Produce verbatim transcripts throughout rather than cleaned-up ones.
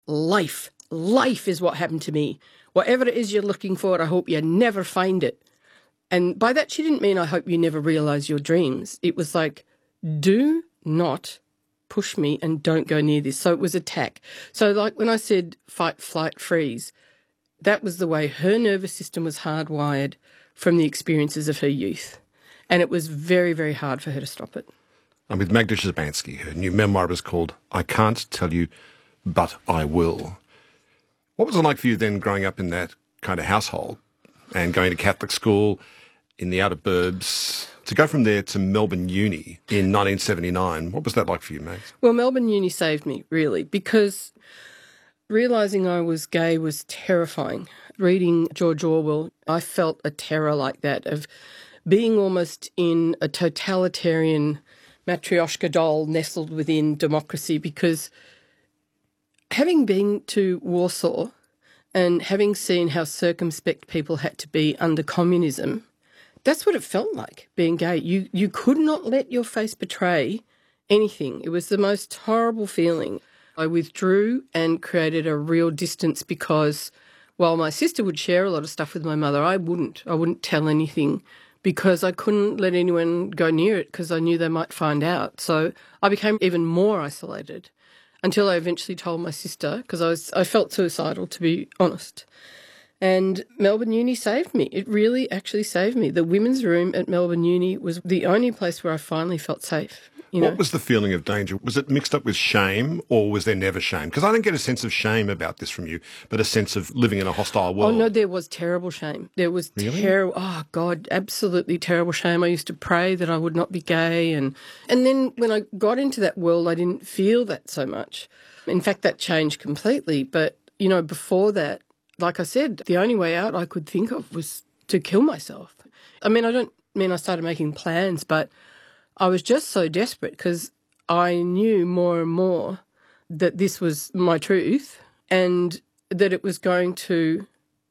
life. Life is what happened to me. Whatever it is you're looking for, I hope you never find it. And by that, she didn't mean I hope you never realise your dreams. It was like, do not push me and don't go near this. So it was attack. So like when I said fight, flight, freeze, that was the way her nervous system was hardwired from the experiences of her youth. And it was very, very hard for her to stop it. I'm with Magda Szubanski. Her new memoir was called I Can't Tell You, But I Will. What was it like for you then growing up in that kind of household and going to Catholic school in the outer burbs, to go from there to Melbourne Uni in nineteen seventy-nine? What was that like for you, Mags? Well, Melbourne Uni saved me, really, because realising I was gay was terrifying. Reading George Orwell, I felt a terror like that of being almost in a totalitarian matryoshka doll nestled within democracy, because having been to Warsaw and having seen how circumspect people had to be under communism, that's what it felt like, being gay. You you could not let your face betray anything. It was the most horrible feeling. I withdrew and created a real distance because while my sister would share a lot of stuff with my mother, I wouldn't. I wouldn't tell anything because I couldn't let anyone go near it because I knew they might find out. So I became even more isolated until I eventually told my sister, because I was I felt suicidal, to be honest. And Melbourne Uni saved me. It really actually saved me. The women's room at Melbourne Uni was the only place where I finally felt safe. You know? What was the feeling of danger? Was it mixed up with shame, or was there never shame? Because I don't get a sense of shame about this from you, but a sense of living in a hostile world. Oh, no, there was terrible shame. There was really? terrible, oh, God, absolutely terrible shame. I used to pray that I would not be gay. And, and then when I got into that world, I didn't feel that so much. In fact, that changed completely. But, you know, before that, like I said, the only way out I could think of was to kill myself. I mean, I don't mean I started making plans, but I was just so desperate because I knew more and more that this was my truth and that it was going to,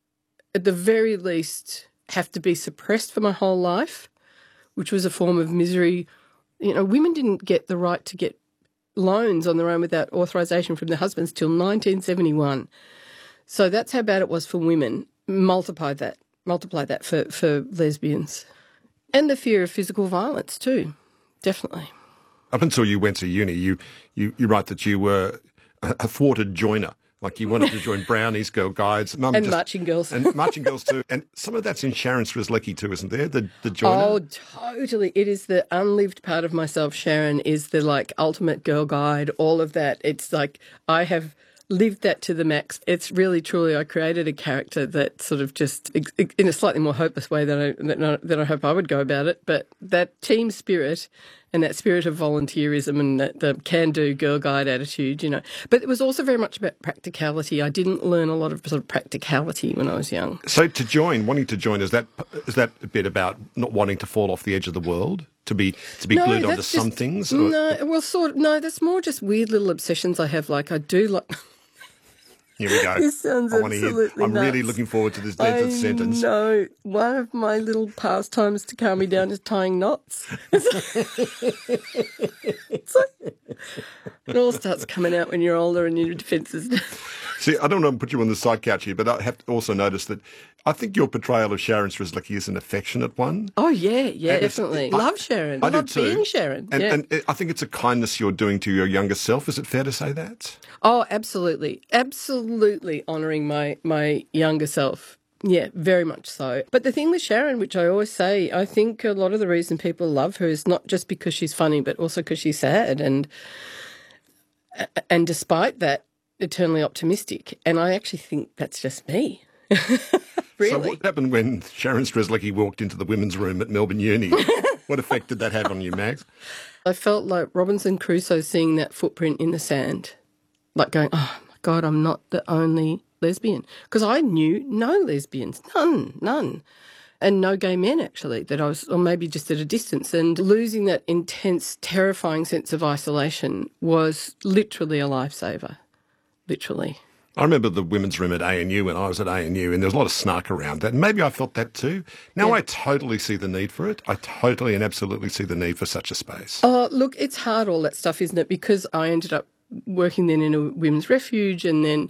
at the very least, have to be suppressed for my whole life, which was a form of misery. You know, women didn't get the right to get loans on their own without authorisation from their husbands till nineteen seventy-one. So that's how bad it was for women. Multiply that, multiply that for, for lesbians. And the fear of physical violence too. Definitely. Up until you went to uni, you, you, you write that you were a, a thwarted joiner. Like you wanted to join Brownies, Girl Guides. Mum and just, marching girls. And marching girls too. And some of that's in Sharon Strzelecki too, isn't there? The, the joiner? Oh, totally. It is the unlived part of myself. Sharon is the like ultimate girl guide, all of that. It's like I have lived that to the max. It's really, truly, I created a character that sort of just, in a slightly more hopeless way than I, than I, than I hope I would go about it, but that team spirit and that spirit of volunteerism and that the can-do girl guide attitude, you know. But it was also very much about practicality. I didn't learn a lot of sort of practicality when I was young. So to join, wanting to join, is that is that a bit about not wanting to fall off the edge of the world? To be to be no, glued onto just, some things? Or? No, well, sort of, no, that's more just weird little obsessions I have. Like I do like... Here we go. This sounds I want to absolutely hear. I'm nuts. really looking forward to this dead I sentence. know. One of my little pastimes to calm me down is tying knots. It's like, it all starts coming out when you're older and your defences. See, I don't want to put you on the side couch here, but I have to also notice that I think your portrayal of Sharon Strzelecki is an affectionate one. Oh, yeah, yeah, And definitely. I, love Sharon. I, I do love too. being Sharon. And, yeah. and I think it's a kindness you're doing to your younger self. Is it fair to say that? Oh, absolutely. Absolutely honouring my, my younger self. Yeah, very much so. But the thing with Sharon, which I always say, I think a lot of the reason people love her is not just because she's funny, but also because she's sad and and despite that, eternally optimistic. And I actually think that's just me. Really. So what happened when Sharon Strzelecki walked into the women's room at Melbourne Uni? What effect did that have on you, Mags? I felt like Robinson Crusoe seeing that footprint in the sand, like going, oh, my God, I'm not the only lesbian. Because I knew no lesbians, none, none. And no gay men, actually, that I was, or maybe just at a distance. And losing that intense, terrifying sense of isolation was literally a lifesaver, literally. I remember the women's room at A N U when I was at A N U, and there was a lot of snark around that. And maybe I felt that too. Now Yeah. I totally see the need for it. I totally and absolutely see the need for such a space. Oh, look, it's hard, all that stuff, isn't it? Because I ended up working then in a women's refuge and then